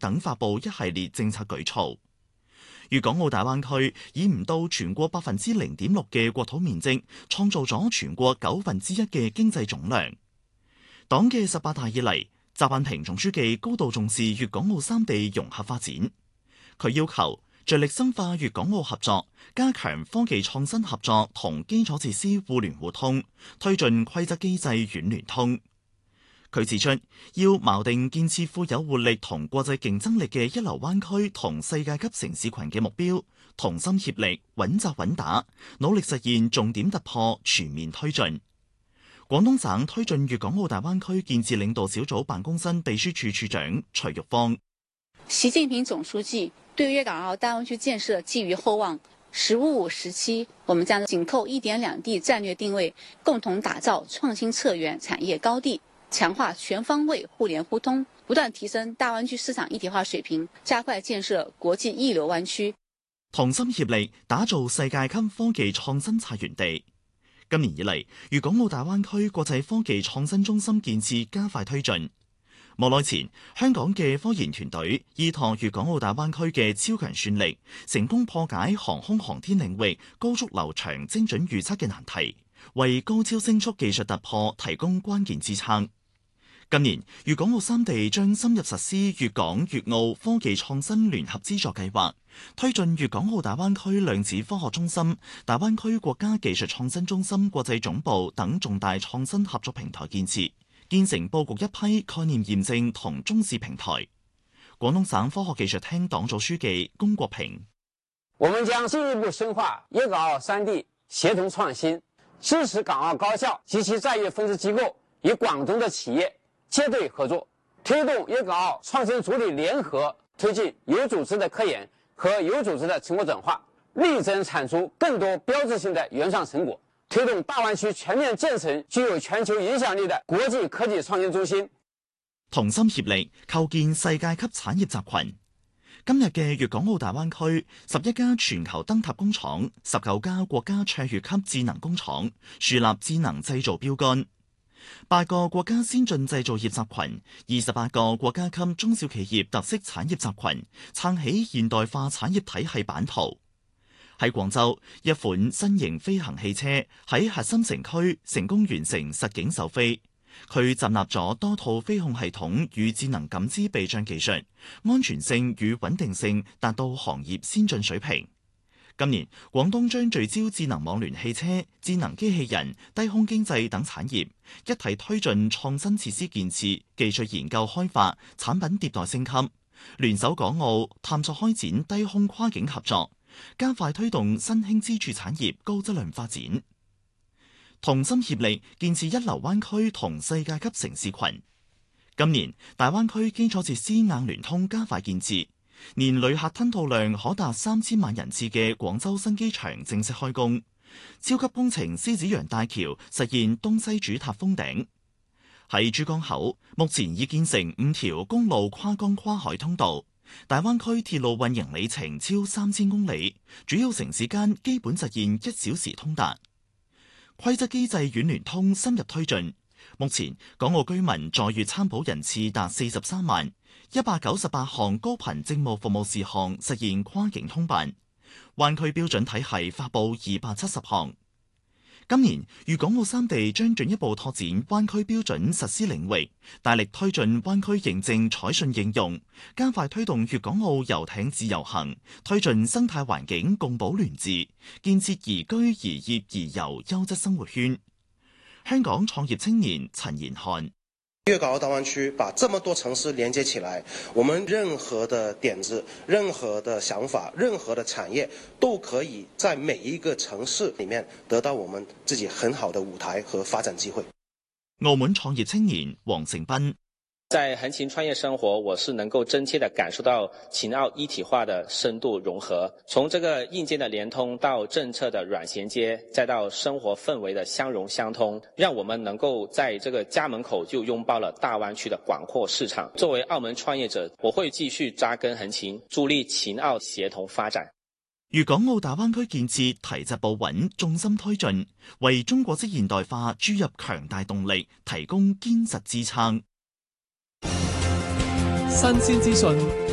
等發布一系列政策舉措。粵港澳大灣區以唔到全國0.6%嘅國土面積，創造咗全國1/9嘅經濟總量。黨嘅18大以嚟，習近平總書記高度重視粵港澳三地融合發展。佢要求着力深化粵港澳合作，加強科技創新合作同基礎設施互聯互通，推進規則機制軟聯通。佢指出，要錨定建設富有活力同國際競爭力嘅一流灣區同世界級城市群嘅目標，同心協力，穩紮穩打，努力實現重點突破，全面推進。廣東省推進粵港澳大灣區建設領導小組辦公室秘書處處長徐玉芳： 習近平總書記對粵港澳大灣區建設寄予厚望。15時期，我們將緊扣1點2地戰略定位，共同打造創新策源產業高地，強化全方位互聯互通，不斷提升大灣區市場一體化水平，加快建設國際一流灣區， 同心協力打造世界級科技創新策源地。今年以嚟，粵港澳大灣區國際科技創新中心建設加快推進。冇耐前，香港嘅科研團隊依託粵港澳大灣區嘅超強算力，成功破解航空航天領域高速流暢精準預測嘅難題，為高超聲速技術突破提供關鍵支撐。今年，粵港澳三地將深入實施粵港粵澳科技創新聯合資助計劃，推進粵港澳大灣區量子科學中心、大灣區國家技術創新中心國際總部等重大創新合作平台建設，建成佈局一批概念驗證同中試平台。廣東省科學技術廳黨組書記龔國平： 我們將進一步深化粵港澳三地協同創新，支持港澳高校及其在粵分支機構與廣東的企業結對合作，推動粵港澳創新組體聯合推進有組織的科研和有組織的成果轉化，力爭產出更多標誌性的原創成果，推動大灣區全面建成具有全球影響力的國際科技創新中心。 同心協力構建世界級產業集群。今日嘅粵港澳大灣區，11家全球燈塔工廠，19家國家卓越級智能工廠，樹立智能製造標杆。8個國家先進製造業集群，28個國家級中小企業特色產業集群，撐起現代化產業體系版圖。喺廣州，一款新型飛行汽車喺核心城區成功完成實景首飛。佢集納咗多套飛控系統與智能感知避障技術，安全性與穩定性達到行業先進水平。今年，廣東將聚焦智能網聯汽車、智能機器人、低空經濟等產業，一體推進創新設施建設、技術研究開發、產品迭代升級，聯手港澳探索開展低空跨境合作，加快推動新興支柱產業高質量發展。同心協力建設一流灣區同世界級城市群。今年，大灣區基礎設施硬聯通加快建設。年旅客吞吐量可達3000萬人次嘅廣州新機場正式開工，超級工程獅子洋大橋實現東西主塔封頂。喺珠江口，目前已建成5條公路跨江跨海通道，大灣區鐵路運營里程超3000公里，主要城市間基本實現1小時通達。規則機制軟聯通深入推進，目前港澳居民在粵參保人次達43萬。198項高頻政務服務事項實現跨境通辦，灣區標準體系發布270項。今年，粵港澳三地將進一步拓展灣區標準實施領域，大力推進灣區認證採信應用，加快推動粵港澳遊艇自由行，推進生態環境共保聯治，建設宜居宜業宜遊優質生活圈。香港創業青年陳延漢： 粵港澳大灣區把這麼多城市連接起來，我們任何的點子、任何的想法、任何的產業，都可以在每一個城市裡面得到我們自己很好的舞台和發展機會。 澳門創業青年黃成斌： 在橫琴創業生活，我是能夠真切地感受到秦澳一體化的深度融合，從這個硬件的聯通到政策的軟銜接，再到生活氛圍的相融相通，讓我們能夠在這個家門口就擁抱了大灣區的廣闊市場。作為澳門創業者，我會繼續扎根橫琴，助力秦澳協同發展。 粵港澳大灣區建設提質步穩，重心推進，為中國式現代化注入強大動力，提供堅實支撐。 新鮮資訊，